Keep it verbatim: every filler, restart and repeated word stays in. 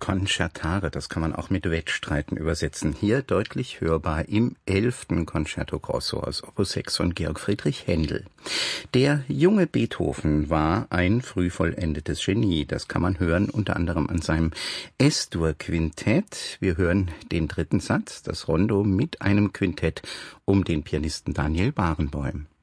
Concertare, das kann man auch mit Wettstreiten übersetzen. Hier deutlich hörbar im elften Concerto Grosso aus Opus sechs von Georg Friedrich Händel. Der junge Beethoven war ein früh vollendetes Genie. Das kann man hören unter anderem an seinem Es-Dur-Quintett. Wir hören den dritten Satz, das Rondo mit einem Quintett um den Pianisten Daniel Barenboim.